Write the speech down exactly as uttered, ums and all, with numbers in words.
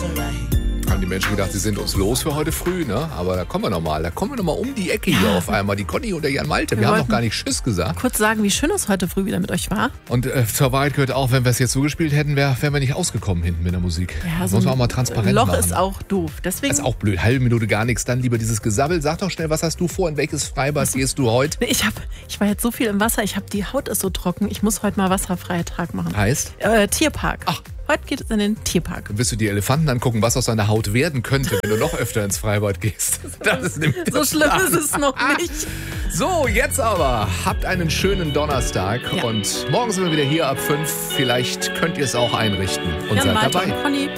Haben die Menschen gedacht, sie sind uns los für heute früh, ne? Aber da kommen wir nochmal. Da kommen wir nochmal um die Ecke hier auf einmal. Die Conny und der Jan Malte. Wir, wir haben noch gar nicht Tschüss gesagt. Kurz sagen, wie schön es heute früh wieder mit euch war. Und äh, zur Wahrheit gehört auch, wenn wir es jetzt so gespielt hätten, wären wär wir nicht ausgekommen hinten mit der Musik. Ja, so muss man auch mal transparent Loch machen. ist auch doof. Deswegen Das ist auch blöd. Halbe Minute gar nichts. Dann lieber dieses Gesabbel. Sag doch schnell, was hast du vor? In welches Freibad gehst du heute? Ich, hab, ich war jetzt so viel im Wasser. Ich hab, die Haut ist so trocken. Ich muss heute mal wasserfreien Tag machen. Heißt? Äh, Tierpark. Ach. Heute geht es in den Tierpark. Dann wirst du die Elefanten angucken, was aus deiner Haut werden könnte, wenn du noch öfter ins Freibad gehst. Das ist nämlich so schlimm ist es noch nicht. So, jetzt aber. Habt einen schönen Donnerstag. Ja. Und morgen sind wir wieder hier ab fünf. Vielleicht könnt ihr es auch einrichten und Jan seid Malte dabei. und Conny.